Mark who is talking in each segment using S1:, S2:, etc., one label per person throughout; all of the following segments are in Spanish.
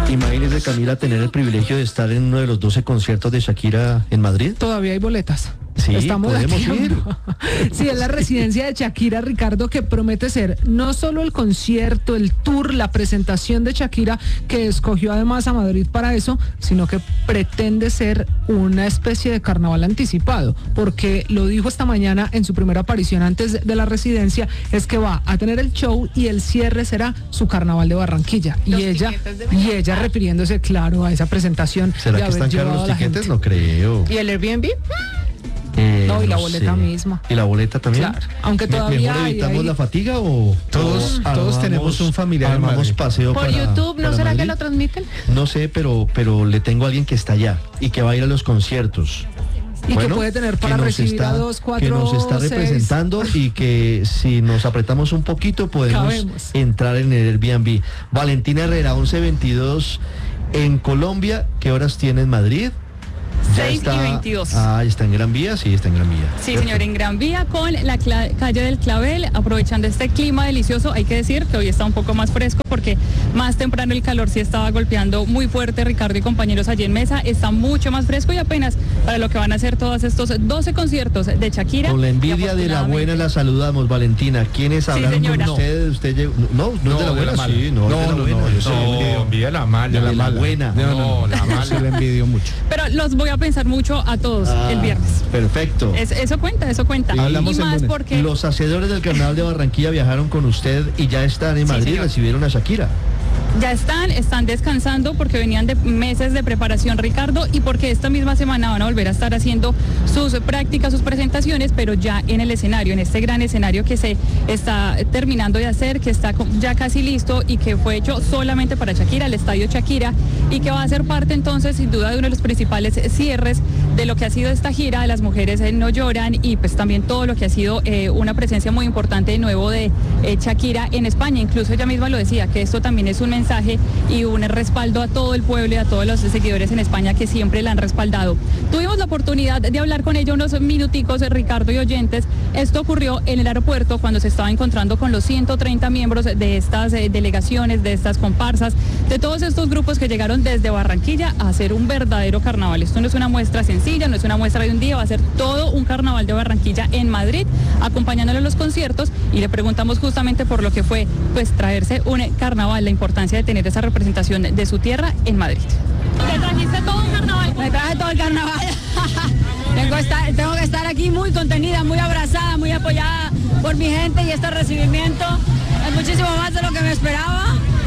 S1: Imagínese, Camila, tener el privilegio de estar en uno de los 12 conciertos de Shakira en Madrid.
S2: Todavía hay boletas.
S1: Sí,
S2: Estamos
S1: podemos ir.
S2: Sí, es la residencia de Shakira, Ricardo, que promete ser no solo el concierto, el tour, la presentación de Shakira, que escogió además a Madrid para eso, sino que pretende ser una especie de carnaval anticipado, porque lo dijo esta mañana en su primera aparición antes de la residencia, es que va a tener el show y el cierre será su carnaval de Barranquilla. Y ella refiriéndose, claro, a esa presentación.
S1: ¿Será que están caros los tiquetes? No creo.
S2: ¿Y el Airbnb? No, y la boleta misma.
S1: ¿Y la boleta también?
S2: Claro, aunque todavía
S1: ¿Mejor evitamos la fatiga o
S3: todos tenemos un familiar en
S1: armamos
S3: Madrid?
S1: paseo
S2: por
S1: para
S2: YouTube? ¿No será
S1: Madrid?
S2: que lo transmiten?
S1: No sé, pero le tengo a alguien que está allá y que va a ir a los conciertos.
S2: Y que puede tener para recibir a 2, 4,
S1: que nos está
S2: 6.
S1: representando y que si nos apretamos un poquito podemos
S2: Cabemos.
S1: entrar en el Airbnb. Valentina Herrera, 11:22 en Colombia. ¿Qué horas tiene en Madrid?
S4: 6:22.
S1: Ah, está en Gran Vía, sí, está en Gran Vía.
S4: Sí, señor, en Gran Vía con la calle del Clavel, aprovechando este clima delicioso. Hay que decir que hoy está un poco más fresco porque más temprano el calor sí estaba golpeando muy fuerte. Ricardo y compañeros allí en mesa, está mucho más fresco y apenas para lo que van a ser todos estos 12 conciertos de Shakira.
S1: Con la envidia de la buena la saludamos, Valentina. ¿Quiénes hablaron con usted? ¿Usted llegó? No es de la buena, sí, no, es de la buena.
S3: yo soy envidia la mala.
S1: De la buena.
S3: No, la mala. Yo le envidio mucho.
S4: Pero los voy a pensar mucho a todos el viernes.
S1: Perfecto.
S4: Eso cuenta.
S1: Y
S3: hablamos
S4: más
S3: el lunes.
S4: porque
S1: Los hacedores del Carnaval de Barranquilla viajaron con usted y ya están en
S4: Sí,
S1: Madrid,
S4: señor.
S1: recibieron a Shakira.
S4: ya están descansando porque venían de meses de preparación, Ricardo, y porque esta misma semana van a volver a estar haciendo sus prácticas, sus presentaciones, pero ya en el escenario, en este gran escenario que se está terminando de hacer, que está ya casi listo y que fue hecho solamente para Shakira, el estadio Shakira, y que va a ser parte entonces sin duda de uno de los principales cierres de lo que ha sido esta gira de Las Mujeres No Lloran, y pues también todo lo que ha sido una presencia muy importante de nuevo de Shakira en España. Incluso ella misma lo decía, que esto también es un mensaje y un respaldo a todo el pueblo y a todos los seguidores en España que siempre la han respaldado. Tuvimos la oportunidad de hablar con ella unos minuticos, Ricardo y oyentes. Esto ocurrió en el aeropuerto cuando se estaba encontrando con los 130 miembros de estas delegaciones, de estas comparsas, de todos estos grupos que llegaron desde Barranquilla a hacer un verdadero carnaval. Esto no es una muestra sencilla, no es una muestra de un día, va a ser todo un carnaval de Barranquilla en Madrid, acompañándole a los conciertos, y le preguntamos justamente por lo que fue pues traerse un carnaval, la importancia de tener esa representación de su tierra en Madrid. ¿Te trajiste todo un carnaval?
S5: Me traje todo el carnaval. Tengo que estar aquí muy contenida, muy abrazada, muy apoyada por mi gente, y este recibimiento es muchísimo más de lo que me esperaba.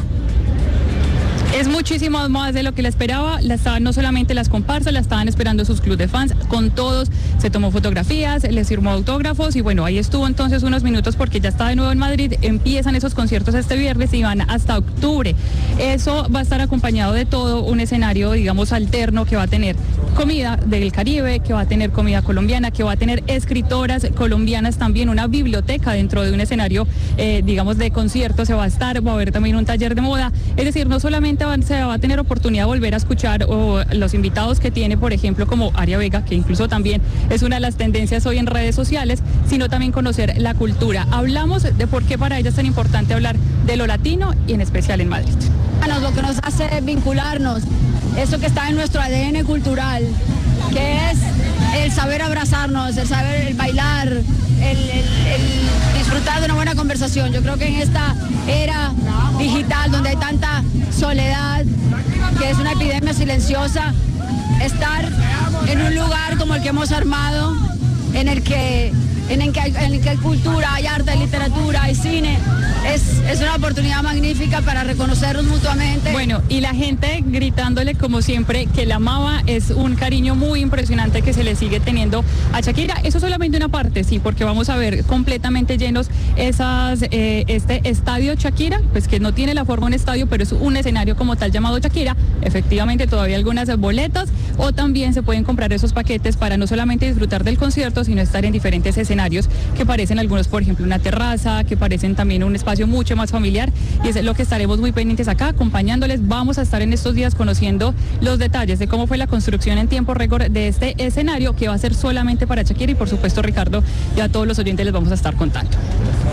S4: Es muchísimo más de lo que la esperaba. La estaban, no solamente las comparsas, la estaban esperando sus clubes de fans, con todos se tomó fotografías, les firmó autógrafos, y bueno, ahí estuvo entonces unos minutos porque ya está de nuevo en Madrid. Empiezan esos conciertos este viernes y van hasta octubre. Eso va a estar acompañado de todo un escenario, digamos, alterno, que va a tener comida del Caribe, que va a tener comida colombiana, que va a tener escritoras colombianas también, una biblioteca dentro de un escenario, digamos, de conciertos. Va a haber también un taller de moda. Es decir, no solamente se va a tener oportunidad de volver a escuchar los invitados que tiene, por ejemplo, como Aria Vega, que incluso también es una de las tendencias hoy en redes sociales, sino también conocer la cultura. Hablamos de por qué para ella es tan importante hablar de lo latino, y en especial en Madrid.
S5: Lo que nos hace es vincularnos, eso que está en nuestro ADN cultural, que es el saber abrazarnos, el bailar, el disfrutar de una buena conversación. Yo creo que en esta era digital, donde hay tanta soledad, que es una epidemia silenciosa, estar en un lugar como el que hemos armado, en el que hay cultura, hay arte, hay literatura, hay cine, es una oportunidad magnífica para reconocernos mutuamente.
S4: Bueno, y la gente gritándole como siempre que la amaba. Es un cariño muy impresionante que se le sigue teniendo a Shakira. Eso solamente una parte, sí, porque vamos a ver completamente llenos este estadio Shakira, pues que no tiene la forma de un estadio, pero es un escenario como tal llamado Shakira. Efectivamente, todavía algunas boletas, o también se pueden comprar esos paquetes para no solamente disfrutar del concierto, sino estar en diferentes escenarios que parecen algunos, por ejemplo, una terraza, que parecen también un espacio mucho más familiar, y es lo que estaremos muy pendientes acá, acompañándoles. Vamos a estar en estos días conociendo los detalles de cómo fue la construcción en tiempo récord de este escenario, que va a ser solamente para Shakira, y por supuesto, Ricardo, ya a todos los oyentes les vamos a estar contando.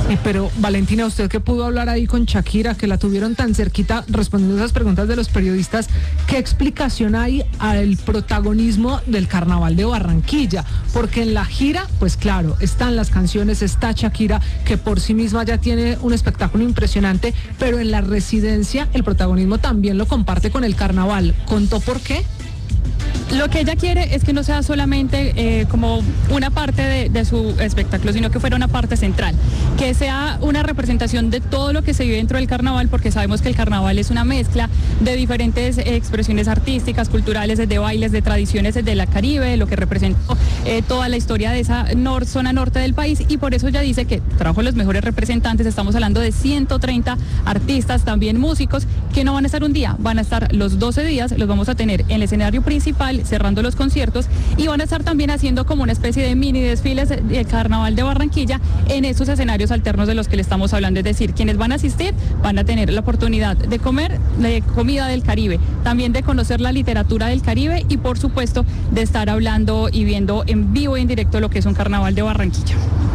S2: Pero Valentina, usted que pudo hablar ahí con Shakira, que la tuvieron tan cerquita respondiendo esas preguntas de los periodistas, ¿qué explicación hay al protagonismo del Carnaval de Barranquilla? Porque en la gira, pues claro, están las canciones, está Shakira, que por sí misma ya tiene un espectáculo impresionante, pero en la residencia el protagonismo también lo comparte con el Carnaval. ¿Contó por qué?
S4: Lo que ella quiere es que no sea solamente como una parte de su espectáculo, sino que fuera una parte central, que sea una representación de todo lo que se vive dentro del carnaval, porque sabemos que el carnaval es una mezcla de diferentes expresiones artísticas, culturales, de bailes, de tradiciones de la Caribe, lo que representó toda la historia de esa zona norte del país, y por eso ella dice que trajo los mejores representantes. Estamos hablando de 130 artistas, también músicos, que no van a estar un día, van a estar los 12 días, los vamos a tener en el escenario principal, cerrando los conciertos, y van a estar también haciendo como una especie de mini desfiles del Carnaval de Barranquilla en esos escenarios alternos de los que le estamos hablando. Es decir, quienes van a asistir van a tener la oportunidad de comer la comida del Caribe, también de conocer la literatura del Caribe y por supuesto de estar hablando y viendo en vivo y en directo lo que es un Carnaval de Barranquilla.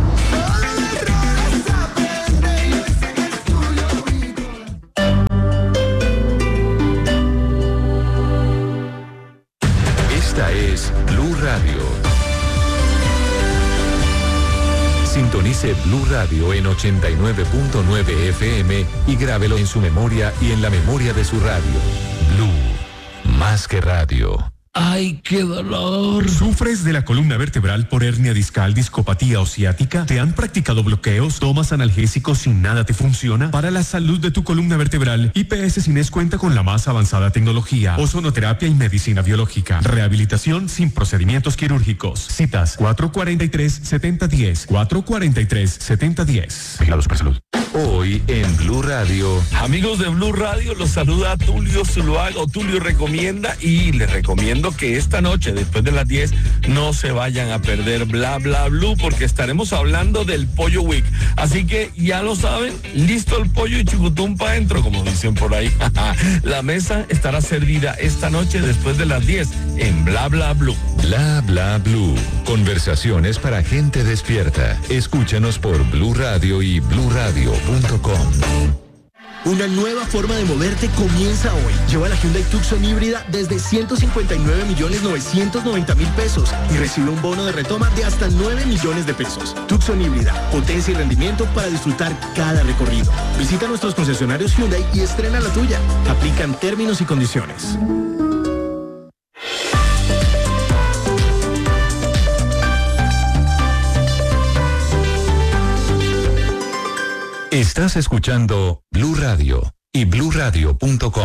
S6: Esta es Blue Radio. Sintonice Blue Radio en 89.9 FM y grábelo en su memoria y en la memoria de su radio. Blue, más que radio.
S7: ¡Ay, qué dolor!
S8: ¿Sufres de la columna vertebral por hernia discal, discopatía o ciática? ¿Te han practicado bloqueos? ¿Tomas analgésicos y nada te funciona? Para la salud de tu columna vertebral, IPS Cines cuenta con la más avanzada tecnología, ozonoterapia y medicina biológica. Rehabilitación sin procedimientos quirúrgicos. Citas 443-7010. 443-7010. Vigilados por salud.
S6: Hoy en Blue Radio.
S7: Amigos de Blue Radio, los saluda Tulio Zuluaga, o Tulio Recomienda, y les recomiendo que esta noche, después de las 10, no se vayan a perder Bla Bla Blue, porque estaremos hablando del Pollo Week. Así que ya lo saben, listo el pollo y chucutum para adentro, como dicen por ahí. La mesa estará servida esta noche después de las 10 en Bla Bla Blue.
S6: Bla Bla Blue. Conversaciones para gente despierta. Escúchanos por Blue Radio y bluradio.com.
S9: Una nueva forma de moverte comienza hoy. Lleva la Hyundai Tucson híbrida desde 159.990.000 pesos y recibe un bono de retoma de hasta 9 millones de pesos. Tucson híbrida, potencia y rendimiento para disfrutar cada recorrido. Visita nuestros concesionarios Hyundai y estrena la tuya. Aplican términos y condiciones.
S6: Estás escuchando Blue Radio y bluradio.com.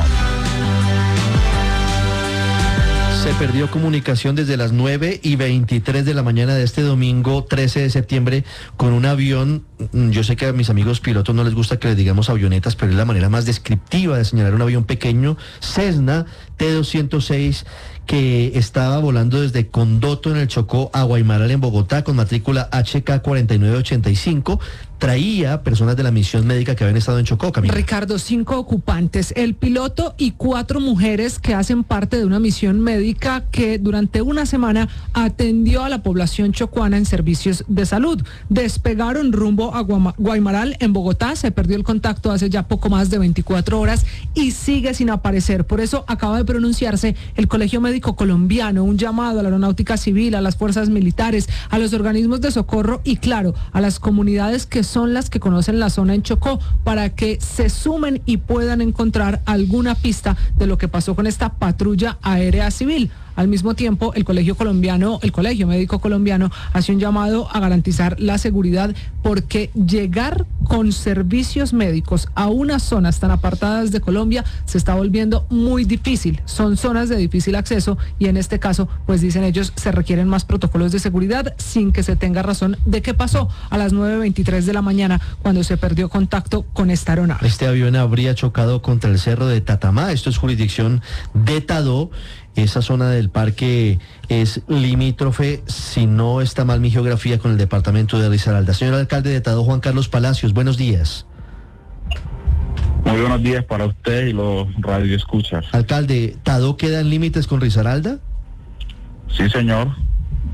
S1: Se perdió comunicación desde las 9:23 de la mañana de este domingo 13 de septiembre con un avión. Yo sé que a mis amigos pilotos no les gusta que les digamos avionetas, pero es la manera más descriptiva de señalar un avión pequeño, Cessna T-206, que estaba volando desde Condoto en el Chocó a Guaymaral en Bogotá con matrícula HK4985. Traía personas de la misión médica que habían estado en Chocó, Camila.
S2: Ricardo, 5 ocupantes, el piloto y 4 mujeres que hacen parte de una misión médica que durante una semana atendió a la población chocuana en servicios de salud. Despegaron rumbo a Guaymaral en Bogotá, se perdió el contacto hace ya poco más de 24 horas y sigue sin aparecer. Por eso acaba de pronunciarse el Colegio Médico Colombiano, un llamado a la Aeronáutica Civil, a las fuerzas militares, a los organismos de socorro y claro, a las comunidades que son las que conocen la zona en Chocó, para que se sumen y puedan encontrar alguna pista de lo que pasó con esta patrulla aérea civil. Al mismo tiempo, el Colegio Médico Colombiano hace un llamado a garantizar la seguridad, porque llegar con servicios médicos a unas zonas tan apartadas de Colombia se está volviendo muy difícil. Son zonas de difícil acceso y en este caso, pues dicen ellos, se requieren más protocolos de seguridad sin que se tenga razón de qué pasó a las 9:23 de la mañana cuando se perdió contacto con esta aeronave.
S1: Este avión habría chocado contra el cerro de Tatamá, esto es jurisdicción de Tadó. Esa zona del parque es limítrofe, si no está mal mi geografía, con el departamento de Risaralda. Señor alcalde de Tadó, Juan Carlos Palacios, buenos días.
S10: Muy buenos días para usted y los radioescuchas.
S1: Alcalde, ¿Tadó queda en límites con Risaralda?
S10: Sí, señor.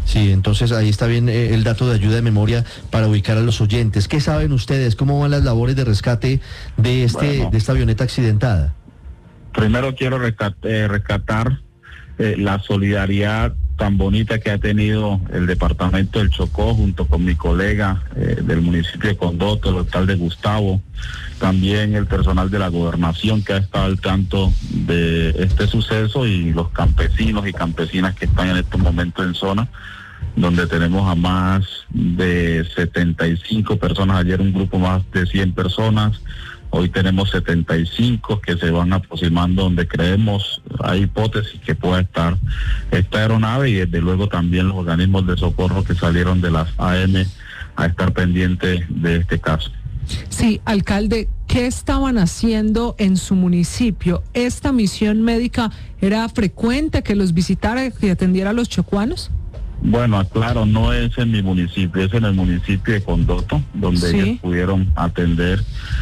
S1: Sí, entonces ahí está bien el dato de ayuda de memoria para ubicar a los oyentes. ¿Qué saben ustedes? ¿Cómo van las labores de rescate de esta avioneta accidentada?
S10: Primero quiero rescatar la solidaridad tan bonita que ha tenido el departamento del Chocó junto con mi colega del municipio de Condoto, el alcalde Gustavo, también el personal de la gobernación que ha estado al tanto de este suceso y los campesinos y campesinas que están en estos momentos en zona, donde tenemos a más de 75 personas, ayer un grupo más de 100 personas, hoy tenemos 75 que se van aproximando donde creemos, hay hipótesis que pueda estar esta aeronave y desde luego también los organismos de socorro que salieron de las AM a estar pendientes de este caso.
S2: Sí, alcalde, ¿qué estaban haciendo en su municipio? ¿Esta misión médica era frecuente que los visitara, que atendiera a los chocuanos?
S10: Bueno, aclaro, no es en mi municipio, es en el municipio de Condoto, donde
S2: sí,
S10: ellos pudieron atender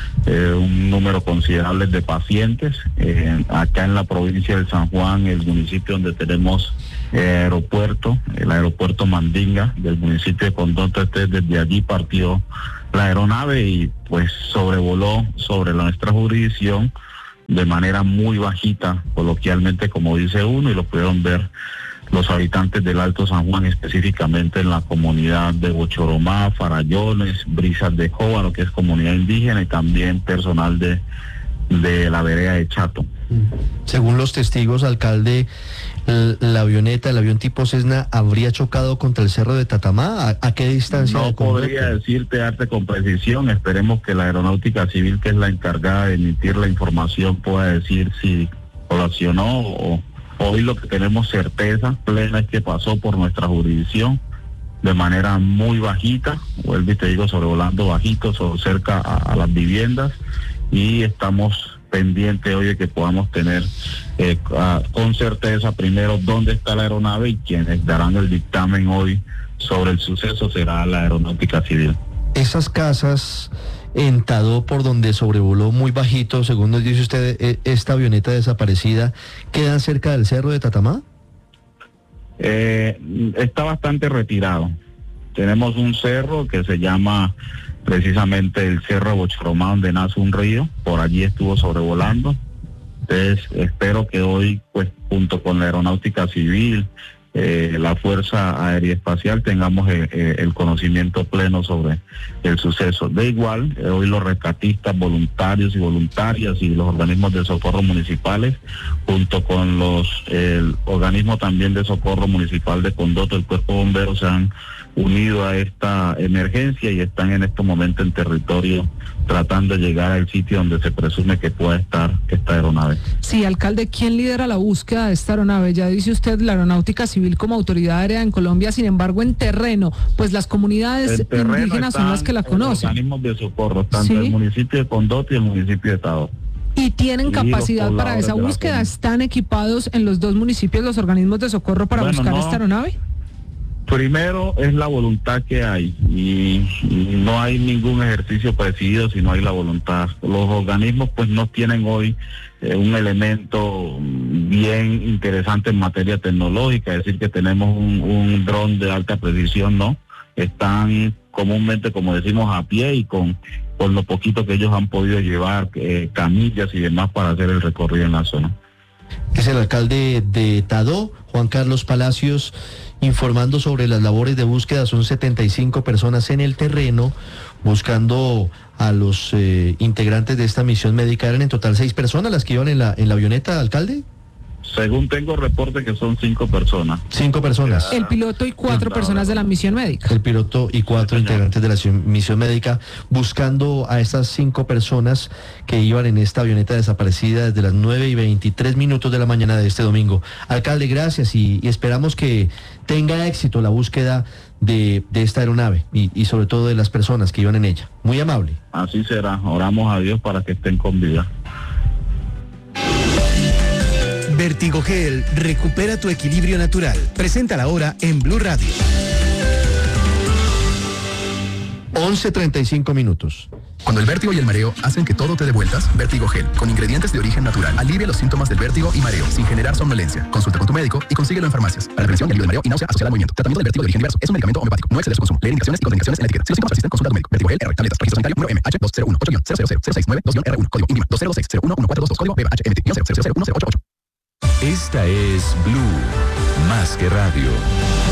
S10: un número considerable de pacientes. Acá en la provincia de San Juan, el municipio donde tenemos aeropuerto, el aeropuerto Mandinga del municipio de Condoto, desde allí partió la aeronave y pues sobrevoló sobre nuestra jurisdicción de manera muy bajita, coloquialmente como dice uno, y lo pudieron ver los habitantes del Alto San Juan, específicamente en la comunidad de Bochoromá, Farallones, Brisas de Jóbalo, que es comunidad indígena, y también personal de la vereda de Chato.
S1: Según los testigos, alcalde, la avioneta, el avión tipo Cessna, ¿habría chocado contra el cerro de Tatamá? ¿A qué distancia?
S10: No podría darte con precisión. Esperemos que la Aeronáutica Civil, que es la encargada de emitir la información, pueda decir si colacionó o... Hoy lo que tenemos certeza plena es que pasó por nuestra jurisdicción de manera muy bajita, vuelvo y te digo, sobrevolando bajito, cerca a las viviendas, y estamos pendientes hoy de que podamos tener con certeza primero dónde está la aeronave, y quienes darán el dictamen hoy sobre el suceso será la Aeronáutica Civil.
S1: Esas casas en Tadó, por donde sobrevoló muy bajito, según nos dice usted, esta avioneta desaparecida, ¿quedan cerca del cerro de Tatamá?
S10: Está bastante retirado. Tenemos un cerro que se llama precisamente el Cerro Bochoromá, donde nace un río, por allí estuvo sobrevolando. Entonces espero que hoy, pues junto con la Aeronáutica Civil, la Fuerza Aeroespacial, tengamos el conocimiento pleno sobre el suceso. De igual, hoy los rescatistas voluntarios y voluntarias y los organismos de socorro municipales, junto con el organismo también de socorro municipal de Condoto, el Cuerpo de Bomberos, se han unido a esta emergencia y están en este momento en territorio tratando de llegar al sitio donde se presume que pueda estar esta aeronave.
S2: Sí, alcalde, ¿quién lidera la búsqueda de esta aeronave? Ya dice usted la Aeronáutica Civil como autoridad aérea en Colombia, sin embargo en terreno, pues las comunidades indígenas son las que la conocen.
S10: Organismos de socorro, tanto el municipio de Condoto y el municipio de Tadó.
S2: ¿Y tienen capacidad para esa búsqueda? ¿Están equipados en los dos municipios los organismos de socorro para buscar esta aeronave?
S10: Primero es la voluntad que hay y no hay ningún ejercicio presidido si no hay la voluntad. Los organismos pues no tienen hoy un elemento bien interesante en materia tecnológica, es decir que tenemos un dron de alta precisión, no. Están comúnmente, como decimos, a pie y con lo poquito que ellos han podido llevar, camillas y demás para hacer el recorrido en la zona.
S1: Es el alcalde de Tadó, Juan Carlos Palacios, informando sobre las labores de búsqueda. Son 75 personas en el terreno buscando a los integrantes de esta misión médica. ¿Eran en total 6 personas las que iban en la avioneta, alcalde?
S10: Según tengo reporte que son 5 personas.
S1: 5 personas.
S2: El piloto y 4 personas de la misión médica.
S1: El piloto y 4 integrantes de la misión médica buscando a estas 5 personas que iban en esta avioneta desaparecida desde las 9:23 de la mañana de este domingo. Alcalde, gracias y esperamos que tenga éxito la búsqueda de esta aeronave y sobre todo de las personas que iban en ella. Muy amable.
S10: Así será. Oramos a Dios para que estén con vida.
S11: Vertigogel recupera tu equilibrio natural. Preséntala ahora en Blue Radio.
S1: 11:35.
S12: Cuando el vértigo y el mareo hacen que todo te dé vueltas, Vértigo Gel, con ingredientes de origen natural, alivia los síntomas del vértigo y mareo sin generar somnolencia. Consulta con tu médico y consíguelo en farmacias. Para la prevención y alivio del mareo y náusea asociada al movimiento. Tratamiento del vértigo de origen diverso. Es un medicamento homeopático. No exceder su consumo. Leer indicaciones y contraindicaciones en la etiqueta. Si los síntomas persisten, consulta a tu médico. Vértigo Gel R. Tabletas. Registro sanitario número MH2018-00069-2-R1. Código INVIMA 206011422. Código BHMT-000010888.
S6: Esta es Blue, más que radio.